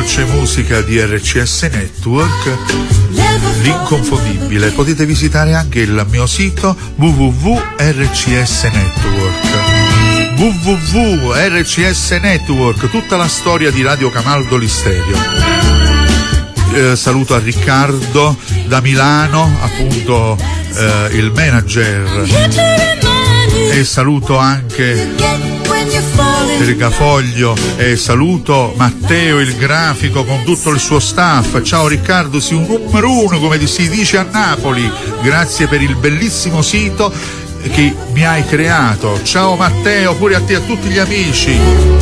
dolce musica di RCS Network, l'inconfondibile. Potete visitare anche il mio sito www.rcs Network. www.rcs Network, tutta la storia di Radio Camaldoli Stereo. Saluto a Riccardo da Milano, appunto il manager, e saluto anche Tergafoglio, e saluto Matteo il grafico con tutto il suo staff. Ciao Riccardo, sei un numero uno, come si dice a Napoli. Grazie per il bellissimo sito che mi hai creato. Ciao Matteo, pure a te e a tutti gli amici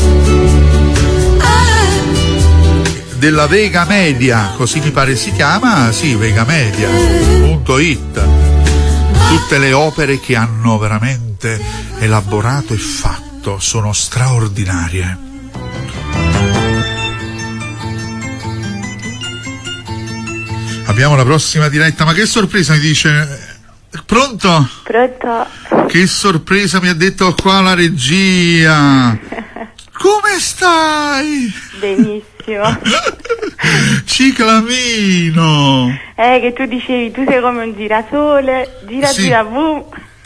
della Vega Media, così mi pare si chiama, sì, vegamedia.it. Tutte le opere che hanno veramente elaborato e fatto sono straordinarie. Abbiamo la prossima diretta, ma che sorpresa mi dice? Pronto? Pronto? Che sorpresa mi ha detto qua la regia. Come stai? Benissimo. Ciclamino. Che tu dicevi, tu sei come un girasole, sì. gira, boom.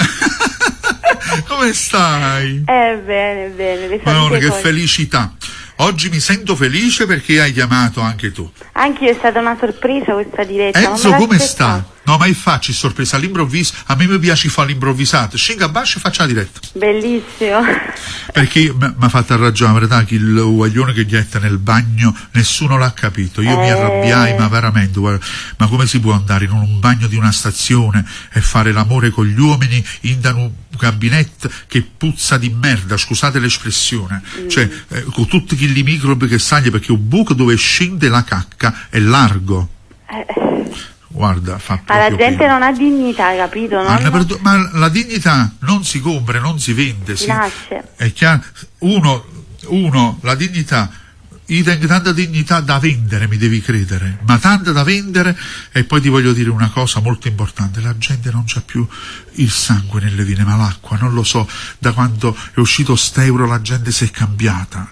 Come stai? Bene, le Madonna, che cose. felicità. Oggi mi sento felice perché hai chiamato anche tu. Anche io, è stata una sorpresa questa diretta. Enzo, come sta? No, ma facci sorpresa all'improvviso. A me mi piace fare l'improvvisato. Scenga a basso e faccia la diretta. Bellissimo. Perché mi ha fatto ragionare, che il guaglione che getta nel bagno nessuno l'ha capito. Io mi arrabbiai, ma veramente, guarda, ma come si può andare in un bagno di una stazione e fare l'amore con gli uomini in un gabinetto che puzza di merda, scusate l'espressione, cioè con tutti quei microbi che sale, perché un buco dove scende la cacca è largo. Guarda, fa ma la gente pena. non ha dignità, capito? Ma la dignità non si compra, non si vende, si nasce. È chiaro. Uno, la dignità, io tengo tanta dignità da vendere, mi devi credere, ma tanta da vendere. E poi ti voglio dire una cosa molto importante: la gente non c'ha più il sangue nelle vene, ma l'acqua. Non lo so, da quando è uscito st'euro la gente si è cambiata,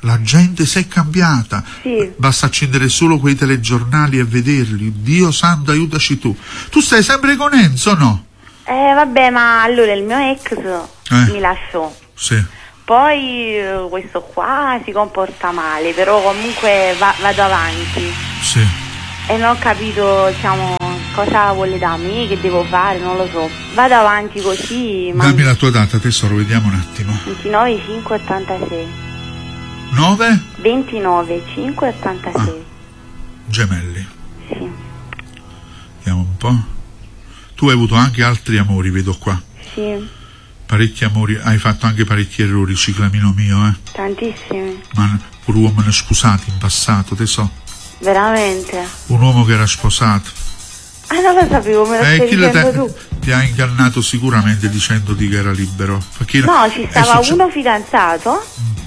sì. Basta accendere solo quei telegiornali e vederli. Dio santo, aiutaci tu stai sempre con Enzo, no? Vabbè, ma allora il mio ex mi lasciò, sì. Poi questo qua si comporta male, però comunque vado avanti. Sì. E non ho capito, diciamo, cosa vuole da me, che devo fare, non lo so. Vado avanti così. Dammi la tua data, tesoro, vediamo un attimo. 29/5/86. 9? 29/5/86. Gemelli. Sì. Vediamo un po'. Tu hai avuto anche altri amori, vedo qua. Sì. Parecchi amori, hai fatto anche parecchi errori, ciclamino mio, Tantissimi. Ma pure uomini sposati in passato, te so. Veramente? Un uomo che era sposato. Non lo sapevo, me lo stai dicendo tu. Ti ha ingannato sicuramente dicendoti che era libero. No, ci stava uno fidanzato.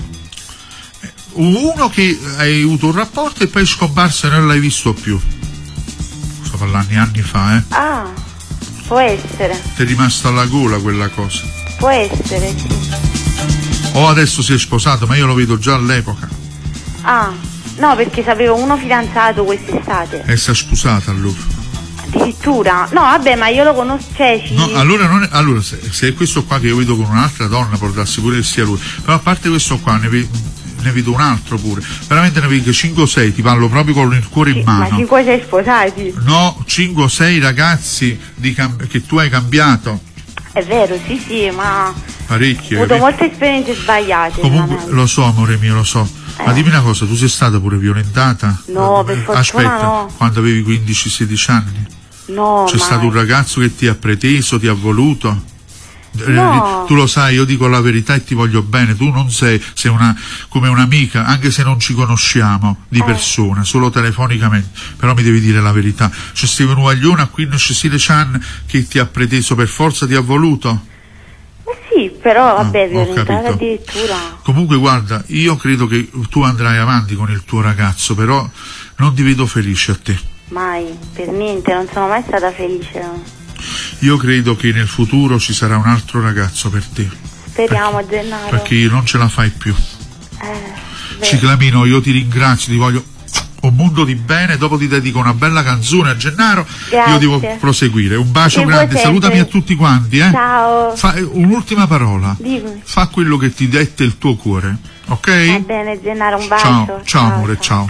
Uno che hai avuto un rapporto e poi è scomparso e non l'hai visto più. Sto parlando anni fa, Ah, può essere. Ti è rimasta alla gola quella cosa. Può essere, sì. O adesso si è sposato, ma io lo vedo già all'epoca. No, perché sapevo uno fidanzato quest'estate. E si è sposata allora. Addirittura? No, vabbè, ma io lo conosco. No, allora se è questo qua che io vedo con un'altra donna, può darsi pure che sia lui. Però a parte questo qua ne vedo un altro pure. Veramente ne vedo 5 o 6, ti parlo proprio con il cuore in mano. Ma 5 o 6 sposati? No, 5 o 6 ragazzi che tu hai cambiato. È vero, sì, ma parecchie. Ho avuto molte esperienze sbagliate. Comunque lo so, amore mio, lo so. Ma dimmi una cosa, tu sei stata pure violentata? No, per fortuna aspetta, no. Quando avevi 15-16 anni? No, C'è stato un ragazzo che ti ha preteso, ti ha voluto? No. Tu lo sai, io dico la verità e ti voglio bene. Tu non sei come un'amica, anche se non ci conosciamo di persona, solo telefonicamente, però mi devi dire la verità. C'è stato un guaglione a 15-16 anni che ti ha preteso per forza, ti ha voluto? Sì, però vabbè, violentata addirittura. Comunque guarda, io credo che tu andrai avanti con il tuo ragazzo, però non ti vedo felice a te. Mai, per niente, non sono mai stata felice. Io credo che nel futuro ci sarà un altro ragazzo per te. Speriamo, Gennaro. Perché non ce la fai più. Ciclamino, io ti ringrazio, ti voglio un mondo di bene, dopo ti dedico una bella canzone a Gennaro. Grazie. Io devo proseguire. Un bacio Che grande, voi salutami a sempre. tutti quanti, Ciao. Un'ultima parola. Dimmi. Fa quello che ti dette il tuo cuore, ok? Va bene, Gennaro, un bacio. Ciao amore, ciao.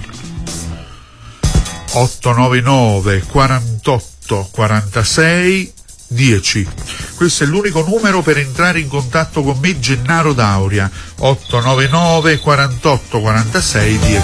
899 48 46 10. Questo è l'unico numero per entrare in contatto con me, Gennaro D'Auria. 899 48 46 10.